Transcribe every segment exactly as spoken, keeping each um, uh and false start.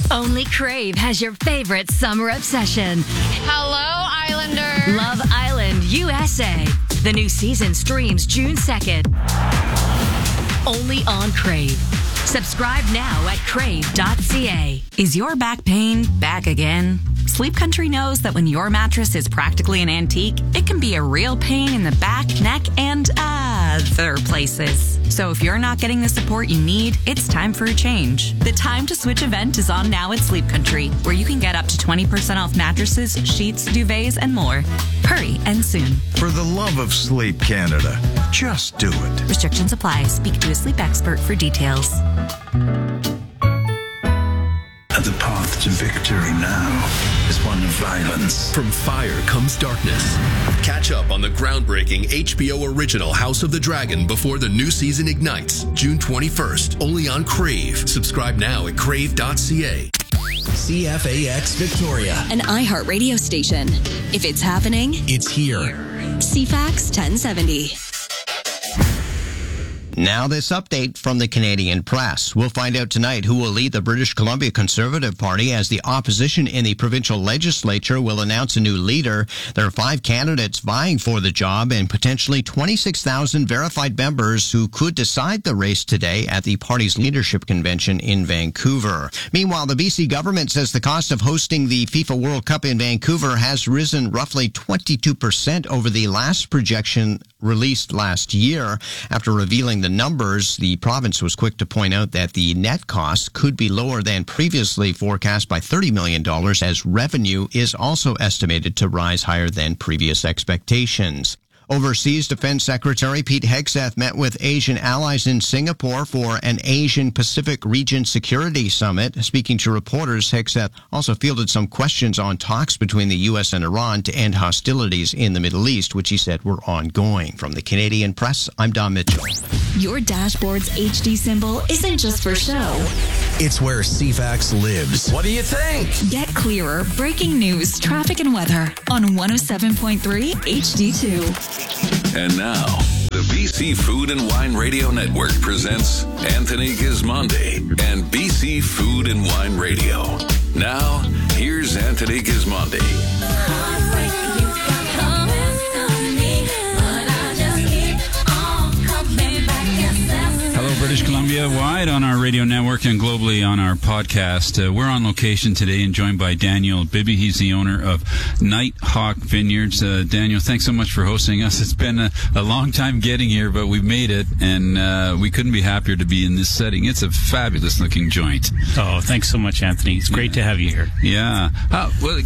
Only Crave has your favorite summer obsession. Hello, Islander. Love Island U S A. The new season streams June second. Only on Crave. Subscribe now at crave dot c a. Is your back pain back again? Sleep Country knows that when your mattress is practically an antique, it can be a real pain in the back, neck, and other places. So if you're not getting the support you need, it's time for a change. The Time to Switch event is on now at Sleep Country, where you can get up to twenty percent off mattresses, sheets, duvets, and more. Hurry and soon. For the love of Sleep Canada, just do it. Restrictions apply. Speak to a sleep expert for details. And the path to victory now is one of violence. From fire comes darkness. Catch up on the groundbreaking H B O original House of the Dragon before the new season ignites, June twenty-first, only on Crave. Subscribe now at crave dot c a. C F A X Victoria, an iHeart radio station. If it's happening, it's here. C FAX ten seventy. Now this update from the Canadian Press. We'll find out tonight who will lead the British Columbia Conservative Party as the opposition in the provincial legislature will announce a new leader. There are five candidates vying for the job and potentially twenty-six thousand verified members who could decide the race today at the party's leadership convention in Vancouver. Meanwhile, the B C government says the cost of hosting the FIFA World Cup in Vancouver has risen roughly twenty-two percent over the last projection released last year. After revealing the numbers, the province was quick to point out that the net cost could be lower than previously forecast by thirty million dollars, as revenue is also estimated to rise higher than previous expectations. Overseas Defense Secretary Pete Hegseth met with Asian allies in Singapore for an Asian-Pacific Region Security Summit. Speaking to reporters, Hegseth also fielded some questions on talks between the U S and Iran to end hostilities in the Middle East, which he said were ongoing. From the Canadian Press, I'm Don Mitchell. Your dashboard's H D symbol isn't just for show. It's where C FAX lives. What do you think? Get clearer breaking news, traffic, and weather on one oh seven point three H D two. And now, the B C Food and Wine Radio Network presents Anthony Gismondi and B C Food and Wine Radio. Now, here's Anthony Gismondi. Hello, British Columbia, wide on our radio network and globally on our podcast. Uh, we're on location today and joined by Daniel Bibby. He's the owner of Nighthawk Vineyards. Uh, Daniel, thanks so much for hosting us. It's been a, a long time getting here, but we've made it, and uh, we couldn't be happier to be in this setting. It's a fabulous-looking joint. Oh, thanks so much, Anthony. It's great yeah. to have you here. Yeah. Uh, well,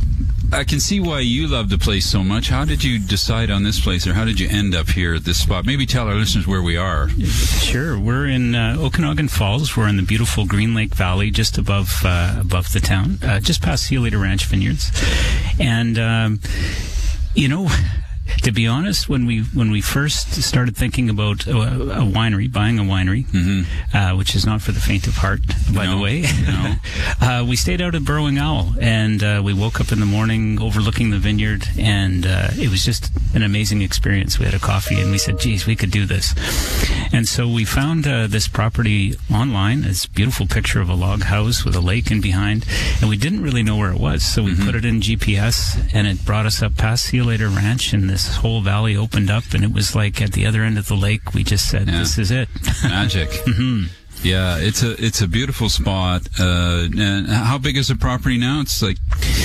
I can see why you love the place so much. How did you decide on this place, or how did you end up here at this spot? Maybe tell our listeners where we are. Sure. We're in uh, Okanagan Falls. We're in the beautiful Green Lake Valley, just above uh, above the town, uh, just past Sea Later Ranch Vineyards. And, um, you know... To be honest, when we when we first started thinking about a, a winery, buying a winery, mm-hmm. uh, which is not for the faint of heart, by no, the way, no. uh, we stayed out at Burrowing Owl, and uh, we woke up in the morning overlooking the vineyard, and uh, it was just an amazing experience. We had a coffee, and we said, geez, we could do this. And so we found uh, this property online, this beautiful picture of a log house with a lake in behind, and we didn't really know where it was, so we mm-hmm. put it in G P S, and it brought us up past Sea Later Ranch, and this whole valley opened up, and it was like at the other end of the lake, we just said, yeah. this is it. Magic. mm-hmm. Yeah, it's a it's a beautiful spot. Uh, and how big is the property now? It's like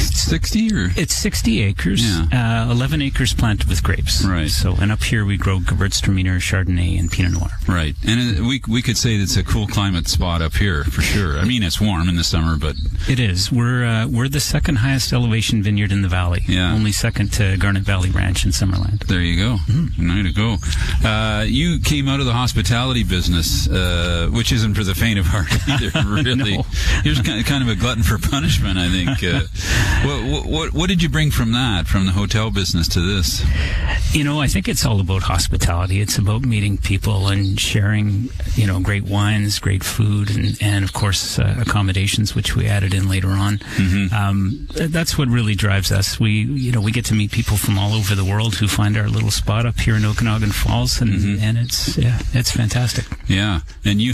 sixty or it's sixty acres. Yeah. Uh, Eleven acres planted with grapes. Right. So, and up here we grow Gewürztraminer, Chardonnay, and Pinot Noir. Right. And it, we we could say it's a cool climate spot up here for sure. I mean, it's warm in the summer, but it is. We're uh, we're the second highest elevation vineyard in the valley. Yeah. Only second to Garnet Valley Ranch in Summerland. There you go. Mm-hmm. Way to go. Uh, you came out of the hospitality business, uh, which isn't for the faint of heart either, really. No. You're kind of a glutton for punishment, I think. Uh, what, what, what did you bring from that, from the hotel business to this? You know, I think it's all about hospitality. It's about meeting people and sharing, you know, great wines, great food, and, and of course, uh, accommodations, which we added in later on. Mm-hmm. Um, that's what really drives us. We, you know, we get to meet people from all over the world who find our little spot up here in Okanagan Falls, and, mm-hmm. and it's, yeah, it's fantastic. Yeah. And you have, uh,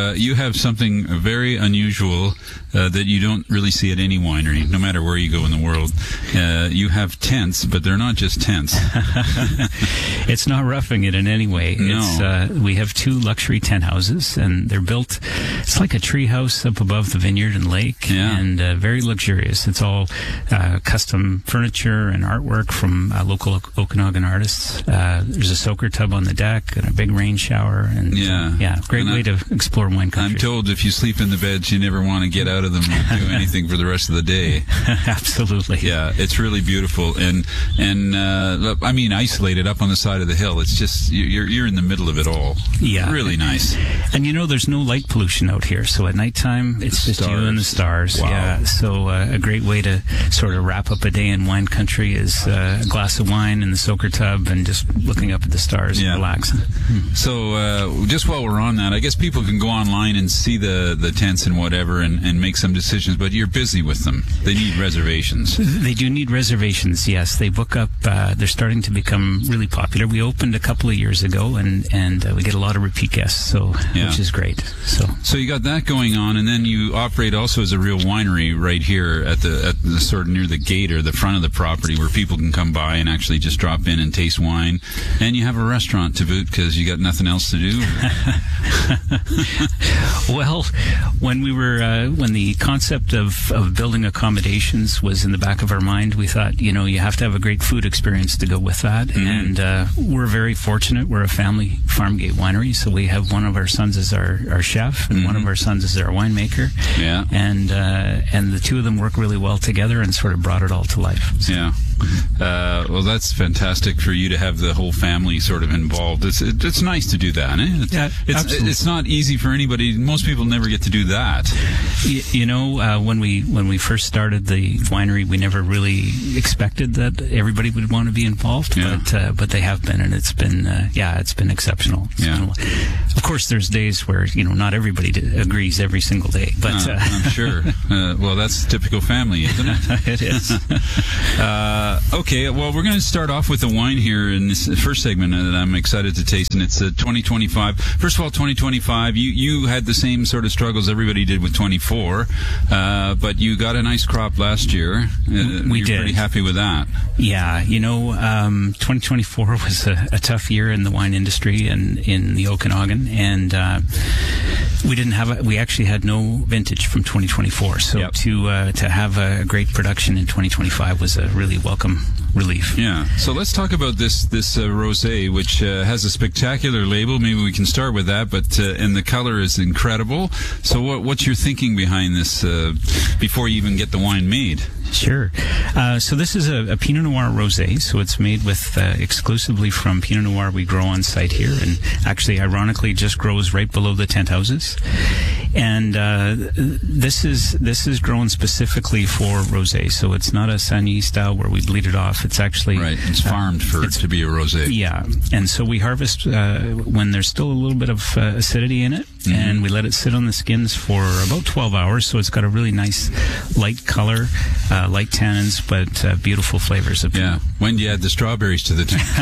uh, you have something very unusual uh, that you don't really see at any winery, no matter where you go in the world. Uh, you have tents, but they're not just tents. It's not roughing it in any way. No. It's, uh, we have two luxury tent houses, and they're built, it's like a tree house up above the vineyard and lake, yeah. and uh, very luxurious. It's all uh, custom furniture and artwork from uh, local Okanagan artists. Uh, there's a soaker tub on the deck and a big rain shower, and yeah, uh, yeah great and way I, to explore wine country. I'm told if you sleep in the beds, you never want to get out of them and do anything for the rest of the day. Absolutely. Yeah, it's really beautiful, and and uh, I mean, isolated up on the side of the hill. It's just you're you're in the middle of it all. Yeah, really nice. And you know, there's no light pollution out here, so at nighttime it's the just stars. you and the stars. Wow. Yeah, so uh, a great way to sort of wrap up a day in wine country is uh, a glass of wine in the soaker tub and just looking up at the stars yeah. and relaxing. So uh, just while we're on that, I guess people can go online and see the, the tents and whatever and, and make some decisions, but you're busy with them. They need reservations. They do need reservations, yes. They book up. Uh, they're starting to become really popular. We opened a couple of years ago, and, and uh, we get a lot of repeat guests, so yeah. which is great. So so you got that going on, and then you operate also as a real winery right here at the, at the sort of near the gate or the front of the property where people can come by and actually just drop in and taste wine. And you have a restaurant to boot because you got nothing else to do. Well, when we were uh, when the concept of, of building accommodations was in the back of our mind, we thought, you know, you have to have a great food experience to go with that. Mm-hmm. And uh, we're very fortunate. We're a family farm gate winery, so we have one of our sons as our, our chef, and mm-hmm. one of our sons is our winemaker. Yeah. And uh, and the two of them work really well together and sort of brought it all to life. So. Yeah. Uh, well, that's fantastic for you to have the whole family sort of involved. It's it, it's nice to do that. Eh? It's, yeah, it's, absolutely. It's not easy for anybody. Most people never get to do that. You, you know, uh, when we when we first started the winery, we never really expected that everybody would want to be involved, yeah. but uh, but they have been, and it's been uh, yeah, it's been exceptional. It's yeah. been, of course, there's days where you know not everybody d- agrees every single day, but uh, uh, I'm sure. Uh, well, that's typical family, isn't it? It is. uh, okay, well, we're going to start off with the wine here in this first segment that I'm excited to taste, and it's uh, twenty twenty-five. First of all, twenty twenty-five, you, you had the same sort of struggles everybody did with twenty-four, uh, but you got a nice crop last year. Uh, we you're did. Pretty happy with that. Yeah, you know, um, twenty twenty-four was a, a tough year in the wine industry and in the Okanagan, and uh, we didn't have a, we actually had no vintage from twenty twenty-four. So yep. to uh, to have a great production in twenty twenty-five was a really welcome relief. Yeah. So let's talk about this this uh, rosé, which uh, has a spectacular label. Maybe we can start with that. But uh, and the color is incredible. So what what's your thinking behind this uh, before you even get the wine made? Sure. Uh, so this is a, a Pinot Noir rosé. So it's made with uh, exclusively from Pinot Noir we grow on site here, and actually, ironically, just grows right below the tent houses. And uh, this is this is grown specifically for rosé. So it's not a Sagny style where we bleed it off. It's actually right. It's farmed uh, for it to be a rosé. Yeah. And so we harvest uh, when there's still a little bit of uh, acidity in it, mm-hmm. and we let it sit on the skins for about twelve hours. So it's got a really nice light color. Uh, light tannins, but uh, beautiful flavors of yeah. When do you add the strawberries to the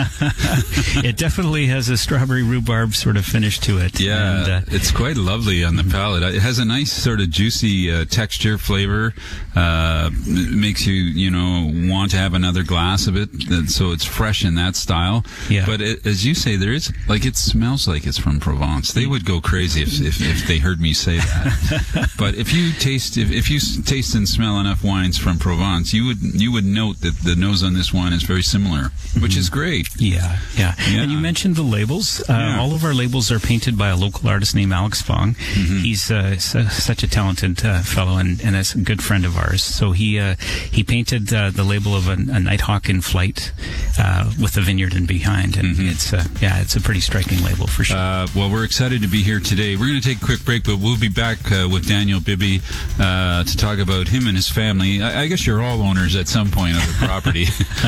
tank? It definitely has a strawberry rhubarb sort of finish to it. Yeah, and, uh, it's quite lovely on the palate. It has a nice sort of juicy uh, texture, flavor. Uh, it makes you, you know, want to have another glass of it. So it's fresh in that style. Yeah. But it, as you say, there is like it smells like it's from Provence. They would go crazy if if, if they heard me say that. But if you taste if, if you taste and smell enough wines from Provence, you would you would note that the nose on this wine is very similar, which mm-hmm. is great. Yeah, yeah, yeah. And you mentioned the labels. Uh, yeah. All of our labels are painted by a local artist named Alex Fong. Mm-hmm. He's uh, su- such a talented uh, fellow, and, and a good friend of ours. So he uh, he painted uh, the label of a, a Nighthawk in flight uh, with the vineyard in behind, and mm-hmm. it's uh, yeah, it's a pretty striking label for sure. Uh, well, we're excited to be here today. We're going to take a quick break, but we'll be back uh, with Daniel Bibby uh, to talk about him and his family. I, I guess you're all owners at some point of the property,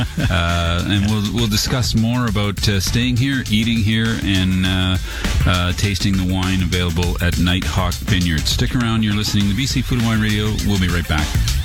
uh, and we'll we'll discuss more about uh, staying here, eating here, and uh, uh, tasting the wine available at Nighthawk Vineyard. Stick around. You're listening to B C Food and Wine Radio. We'll be right back.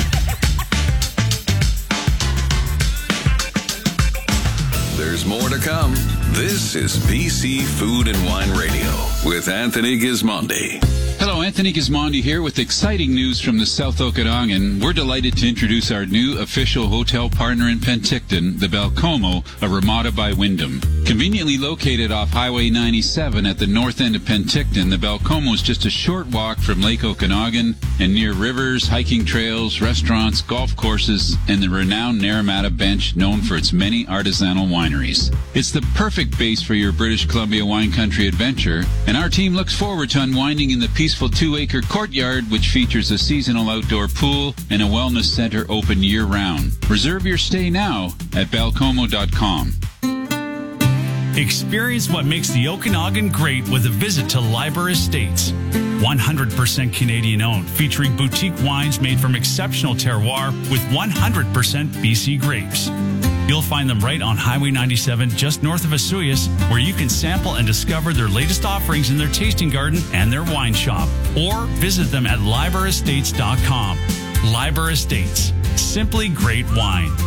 There's more to come. This is B C Food and Wine Radio with Anthony Gismondi. Hello, Anthony Gismondi here with exciting news from the South Okanagan. We're delighted to introduce our new official hotel partner in Penticton, the Belcomo, a Ramada by Wyndham. Conveniently located off Highway ninety-seven at the north end of Penticton, the Belcomo is just a short walk from Lake Okanagan and near rivers, hiking trails, restaurants, golf courses, and the renowned Naramata Bench, known for its many artisanal wineries. It's the perfect base for your British Columbia wine country adventure, and our team looks forward to unwinding in the peaceful two-acre courtyard, which features a seasonal outdoor pool and a wellness center open year-round. Reserve your stay now at belcomo dot com. Experience what makes the Okanagan great with a visit to Liber Estates. one hundred percent Canadian owned, featuring boutique wines made from exceptional terroir with one hundred percent B C grapes. You'll find them right on Highway ninety-seven, just north of Osoyoos, where you can sample and discover their latest offerings in their tasting garden and their wine shop. Or visit them at liber estates dot com. Liber Estates. Simply great wine.